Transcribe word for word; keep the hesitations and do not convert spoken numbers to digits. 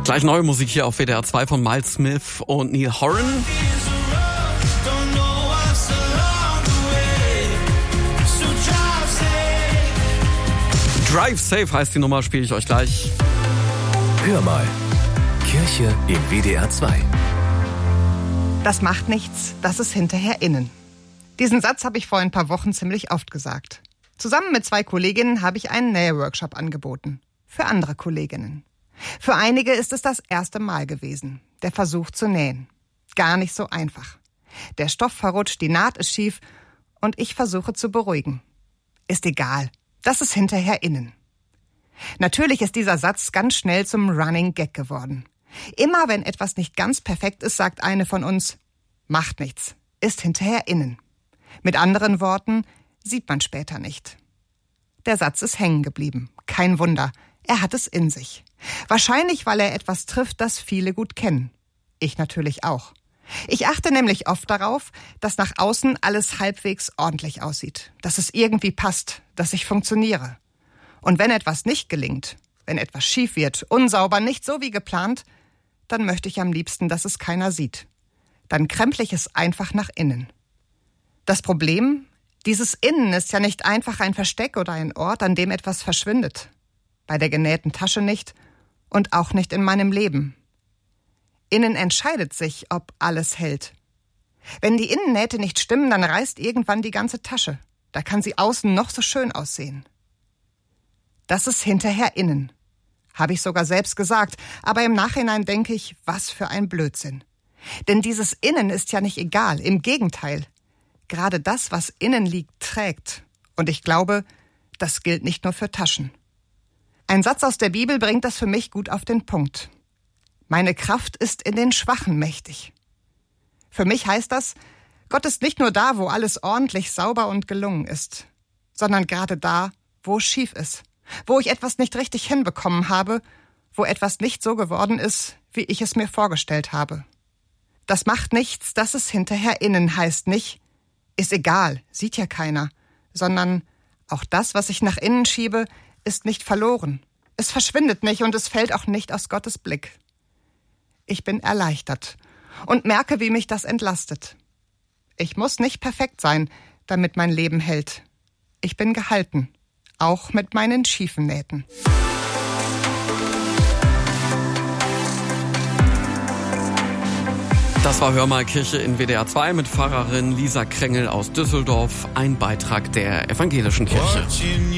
Gleich neue Musik hier auf W D R zwei von Miles Smith und Neil Horan. Drive Safe heißt die Nummer, spiele ich euch gleich. Hör mal, Kirche in W D R zwei. Das macht nichts, das ist hinterher innen. Diesen Satz habe ich vor ein paar Wochen ziemlich oft gesagt. Zusammen mit zwei Kolleginnen habe ich einen Nähworkshop angeboten. Für andere Kolleginnen. Für einige ist es das erste Mal gewesen. Der Versuch zu nähen. Gar nicht so einfach. Der Stoff verrutscht, die Naht ist schief und ich versuche zu beruhigen. Ist egal. Das ist hinterher innen. Natürlich ist dieser Satz ganz schnell zum Running Gag geworden. Immer wenn etwas nicht ganz perfekt ist, sagt eine von uns, macht nichts, ist hinterher innen. Mit anderen Worten, sieht man später nicht. Der Satz ist hängen geblieben. Kein Wunder, er hat es in sich. Wahrscheinlich, weil er etwas trifft, das viele gut kennen. Ich natürlich auch. Ich achte nämlich oft darauf, dass nach außen alles halbwegs ordentlich aussieht, dass es irgendwie passt, dass ich funktioniere. Und wenn etwas nicht gelingt, wenn etwas schief wird, unsauber, nicht so wie geplant, dann möchte ich am liebsten, dass es keiner sieht. Dann kremple ich es einfach nach innen. Das Problem, dieses Innen ist ja nicht einfach ein Versteck oder ein Ort, an dem etwas verschwindet. Bei der genähten Tasche nicht und auch nicht in meinem Leben. Innen entscheidet sich, ob alles hält. Wenn die Innennähte nicht stimmen, dann reißt irgendwann die ganze Tasche. Da kann sie außen noch so schön aussehen. Das ist hinterher innen. Habe ich sogar selbst gesagt, aber im Nachhinein denke ich, was für ein Blödsinn. Denn dieses Innen ist ja nicht egal, im Gegenteil. Gerade das, was innen liegt, trägt. Und ich glaube, das gilt nicht nur für Taschen. Ein Satz aus der Bibel bringt das für mich gut auf den Punkt. Meine Kraft ist in den Schwachen mächtig. Für mich heißt das, Gott ist nicht nur da, wo alles ordentlich, sauber und gelungen ist, sondern gerade da, wo es schief ist, wo ich etwas nicht richtig hinbekommen habe, wo etwas nicht so geworden ist, wie ich es mir vorgestellt habe. Das macht nichts, dass es hinterher innen heißt nicht, ist egal, sieht ja keiner, sondern auch das, was ich nach innen schiebe, ist nicht verloren. Es verschwindet nicht und es fällt auch nicht aus Gottes Blick. Ich bin erleichtert und merke, wie mich das entlastet. Ich muss nicht perfekt sein, damit mein Leben hält. Ich bin gehalten, auch mit meinen schiefen Nähten. Das war Hör mal, Kirche in W D R zwei mit Pfarrerin Lisa Krengel aus Düsseldorf, ein Beitrag der Evangelischen Kirche.